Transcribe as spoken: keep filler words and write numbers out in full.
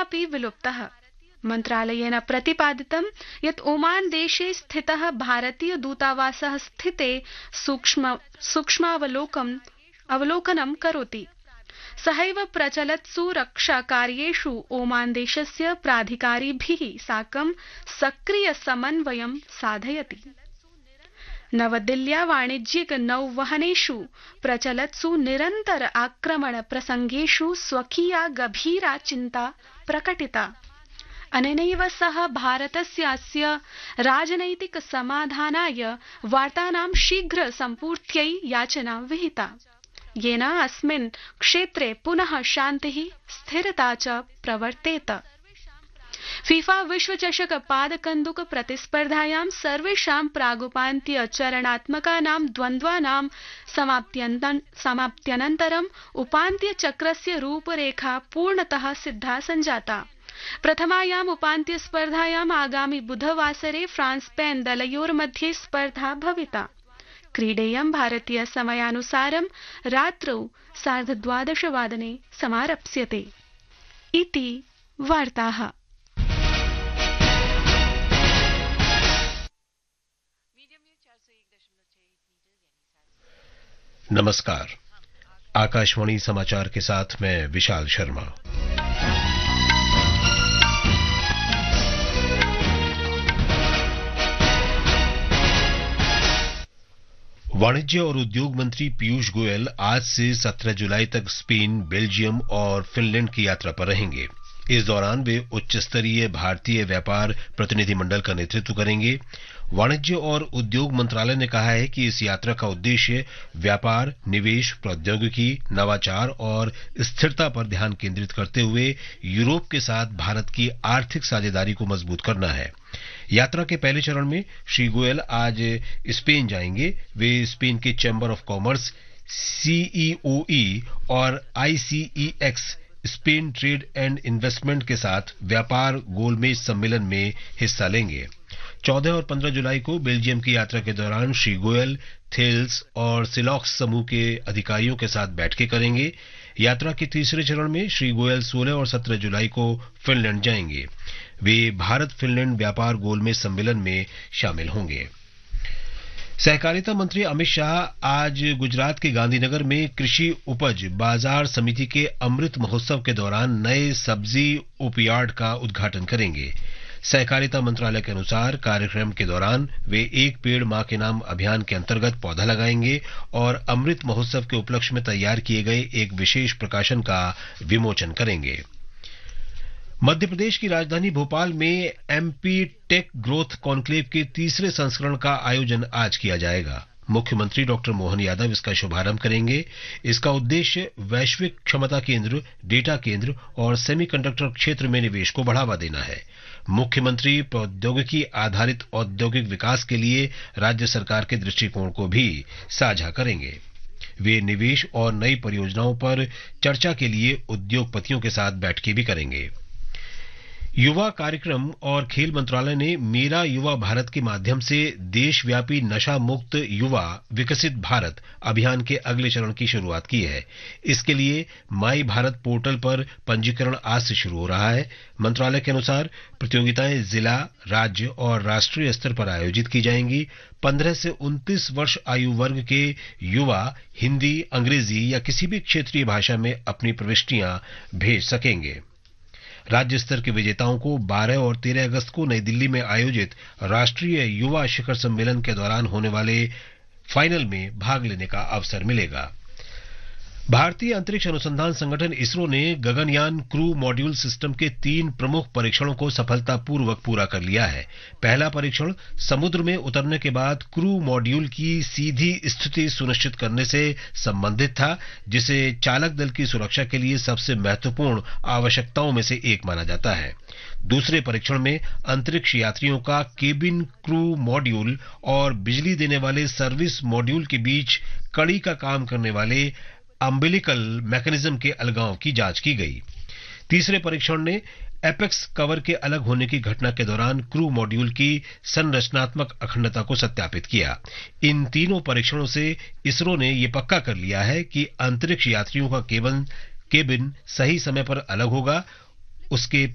क्रीडापि विलुप्तः। मन्त्रालयेन प्रतिपादितं यत् ओमान देशे स्थितः भारतीय दूतावासः स्थिते सूक्ष्म सूक्ष्मावलोकन अवलोकनं करोति। सहैव प्रचलत्सु रक्षाकार्येषु ओमान देशस्य प्राधिकारिभिः साकं सक्रिय समन्वयं साधयति। नवदिल्ल्या वाणिज्यिक नौवहनेषु प्रचलत्सु निरन्तर आक्रमण प्रसंगेषु स्वकीया गभीरा चिन्ता प्रकटिता। अनेनैव सह भारतस्यास्य राजनैतिक समाधानाय वार्तानां शीघ्र सम्पूर्त्यै याचना विहिता, येन अस्मिन् क्षेत्रे पुनः शान्तिः स्थिरता च प्रवर्तेत। फीफा विश्वचषक पादकन्दुक प्रतिस्पर्धायां सर्वेषां प्रागुपान्त्य चरणात्मकानां द्वन्द्वानां समाप्त्यनन्तरं उपान्त्य चक्रस्य रूपरेखा पूर्णतः सिद्धा सञ्जाता। प्रथमायाम् उपान्त्य स्पर्धायाम् आगामि बुधवासरे फ्रांस स्पेन दलयोर्मध्ये स्पर्धा भविता। क्रीडेयं भारतीय समयानुसारं रात्रौ सार्धद्वादश वादने समारप्स्यते। इति वार्ताः। नमस्कार, आकाशवाणी समाचार के साथ मैं विशाल शर्मा। वाणिज्य और उद्योग मंत्री पीयूष गोयल आज से सत्रह जुलाई तक स्पेन, बेल्जियम और फिनलैंड की यात्रा पर रहेंगे। इस दौरान वे उच्च स्तरीय भारतीय व्यापार प्रतिनिधिमंडल का नेतृत्व करेंगे। वाणिज्य और उद्योग मंत्रालय ने कहा है कि इस यात्रा का उद्देश्य व्यापार, निवेश, प्रौद्योगिकी, नवाचार और स्थिरता पर ध्यान केंद्रित करते हुए यूरोप के साथ भारत की आर्थिक साझेदारी को मजबूत करना है। यात्रा के पहले चरण में श्री गोयल आज स्पेन जाएंगे। वे स्पेन के चैम्बर ऑफ कॉमर्स, सीईओई और आईसीईएक्स स्पेन ट्रेड एंड इन्वेस्टमेंट के साथ व्यापार गोलमेज सम्मेलन में हिस्सा लेंगे। चौदह और पंद्रह जुलाई को बेल्जियम की यात्रा के दौरान श्री गोयल थेल्स और सिलॉक्स समूह के अधिकारियों के साथ बैठकें करेंगे। यात्रा के तीसरे चरण में श्री गोयल सोलह और सत्रह जुलाई को फिनलैंड जाएंगे। वे भारत फिनलैंड व्यापार गोलमेज सम्मेलन में शामिल होंगे। सहकारिता मंत्री अमित शाह आज गुजरात के गांधीनगर में कृषि उपज बाजार समिति के अमृत महोत्सव के दौरान नए सब्जी उपयार्ड का उद्घाटन करेंगे। सहकारिता मंत्रालय के अनुसार कार्यक्रम के दौरान वे एक पेड़ मां के नाम अभियान के अंतर्गत पौधा लगाएंगे और अमृत महोत्सव के उपलक्ष्य में तैयार किए गए एक विशेष प्रकाशन का विमोचन करेंगे। मध्य प्रदेश की राजधानी भोपाल में एमपी टेक ग्रोथ कॉन्क्लेव के तीसरे संस्करण का आयोजन आज किया जाएगा। मुख्यमंत्री डॉक्टर मोहन यादव इसका शुभारंभ करेंगे। इसका उद्देश्य वैश्विक क्षमता केंद्र, डेटा केंद्र और सेमीकंडक्टर क्षेत्र में निवेश को बढ़ावा देना है। मुख्यमंत्री प्रौद्योगिकी आधारित औद्योगिक विकास के लिए राज्य सरकार के दृष्टिकोण को भी साझा करेंगे। वे निवेश और नई परियोजनाओं पर चर्चा के लिए उद्योगपतियों के साथ बैठकें भी करेंगे। युवा कार्यक्रम और खेल मंत्रालय ने मेरा युवा भारत के माध्यम से देशव्यापी नशा मुक्त युवा विकसित भारत अभियान के अगले चरण की शुरुआत की है। इसके लिए माई भारत पोर्टल पर पंजीकरण आज से शुरू हो रहा है। मंत्रालय के अनुसार प्रतियोगिताएं जिला, राज्य और राष्ट्रीय स्तर पर आयोजित की जाएंगी। पंद्रह से उनतीस वर्ष आयु वर्ग के युवा हिंदी, अंग्रेजी या किसी भी क्षेत्रीय भाषा में अपनी प्रविष्टियां भेज सकेंगे। राज्य स्तर के विजेताओं को बारह और तेरह अगस्त को नई दिल्ली में आयोजित राष्ट्रीय युवा शिखर सम्मेलन के दौरान होने वाले फाइनल में भाग लेने का अवसर मिलेगा। भारतीय अंतरिक्ष अनुसंधान संगठन इसरो ने गगनयान क्रू मॉड्यूल सिस्टम के तीन प्रमुख परीक्षणों को सफलतापूर्वक पूरा कर लिया है। पहला परीक्षण समुद्र में उतरने के बाद क्रू मॉड्यूल की सीधी स्थिति सुनिश्चित करने से संबंधित था, जिसे चालक दल की सुरक्षा के लिए सबसे महत्वपूर्ण आवश्यकताओं में से एक माना जाता है। दूसरे परीक्षण में अंतरिक्ष यात्रियों का केबिन क्रू मॉड्यूल और बिजली देने वाले सर्विस मॉड्यूल के बीच कड़ी का काम करने वाले अम्बिलिकल मैकेनिज्म के अलगाव की जांच की गई। तीसरे परीक्षण ने एपेक्स कवर के अलग होने की घटना के दौरान क्रू मॉड्यूल की संरचनात्मक अखंडता को सत्यापित किया। इन तीनों परीक्षणों से इसरो ने यह पक्का कर लिया है कि अंतरिक्ष यात्रियों का केबिन केबिन सही समय पर अलग होगा, उसके